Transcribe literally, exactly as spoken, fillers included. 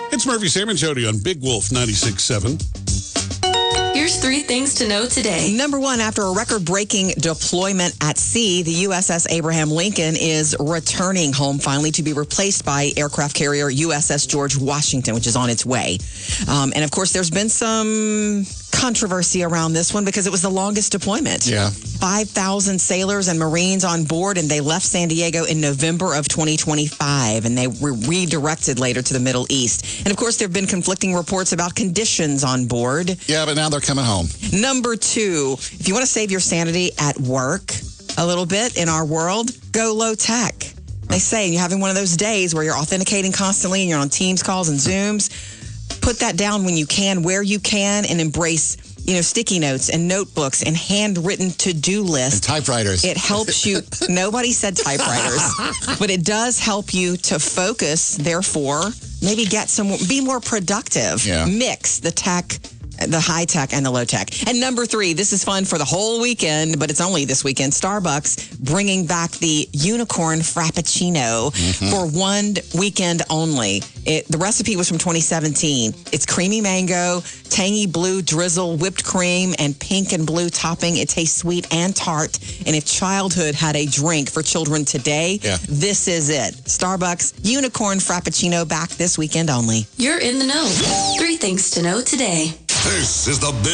It's Murphy, Sam, and Jody on Big Wolf ninety-six point seven. Here's three things to know today. Number one, after a record-breaking deployment at sea, the U S S Abraham Lincoln is returning home finally to be replaced by aircraft carrier U S S George Washington, which is on its way. Um, and of course, there's been some controversy around this one because it was the longest deployment. Yeah. five thousand sailors and Marines on board, and they left San Diego in November of twenty twenty-five, and they were redirected later to the Middle East. And of course, there have been conflicting reports about conditions on board. Yeah, but now they're coming home. Number two, if you want to save your sanity at work a little bit in our world, go low tech. They say you're having one of those days where you're authenticating constantly and you're on Teams calls and Zooms. Put that down when you can, where you can, and embrace, you know, sticky notes and notebooks and handwritten to-do lists. And typewriters. It helps you. Nobody said typewriters, but it does help you to focus. Therefore, maybe get some, be more productive. Yeah. Mix the tech, the high tech and the low tech. And number three, this is fun for the whole weekend, but it's only this weekend. Starbucks bringing back the unicorn frappuccino mm-hmm. for one weekend only. It, the recipe was from twenty seventeen. It's creamy mango, tangy blue drizzle, whipped cream, and pink and blue topping. It tastes sweet and tart. And if childhood had a drink for children today, yeah. this is it. Starbucks unicorn frappuccino back this weekend only. You're in the know. Three things to know today. This is the